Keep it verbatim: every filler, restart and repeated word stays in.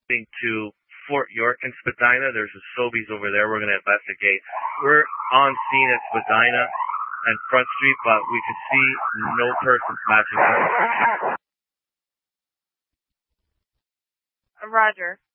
to Fort York and Spadina. There's a Sobeys over there. We're going to investigate. We're on scene at Spadina and Front Street, but we can see no persons matching. Roger.